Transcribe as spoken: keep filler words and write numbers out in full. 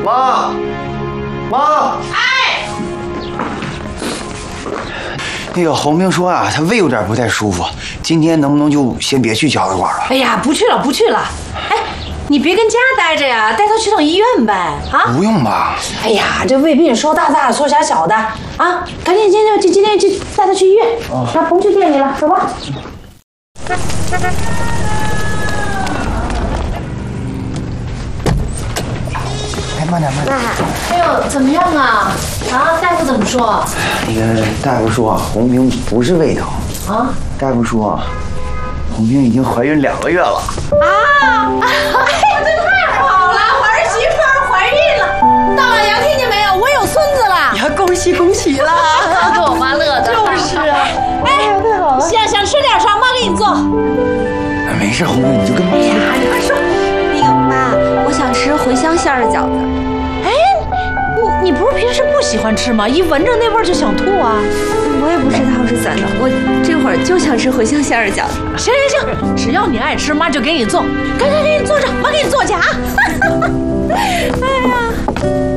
妈，妈， 哎， 那个洪明说啊，他胃有点不太舒服，今天能不能就先别去饺子馆了？ 哎呀，不去了，不去了。哎，你别跟家待着呀，带他去趟医院呗。啊？ 不用吧？ 哎呀，这胃病说大大的，说小小的啊，赶紧今天就今天去带他去医院。哦，那甭去店里了，走吧。 哎，慢点，慢点。 哎呦，怎么样啊？啊，大夫怎么说？ 那个大夫说，洪平不是胃疼啊。大夫说，洪平已经怀孕两个月了。 啊！哎呀，这太好了，我儿媳妇怀孕了。大老杨听见没有？我有孙子了！ 呀，恭喜恭喜了！ 给我妈乐的。 就是啊。 哎，太好了。想想吃点啥？妈给你做。 没事，洪平你就跟妈说。 哎呀，你快说。那个妈，我想吃茴香馅儿的饺子。 哎，你你不是平时不喜欢吃吗？一闻着那味儿就想吐啊！ 我也不知道是怎的，我这会儿就想吃茴香馅儿的饺子。 行行行，只要你爱吃，妈就给你做。赶紧给你做着，妈给你做去啊！哎。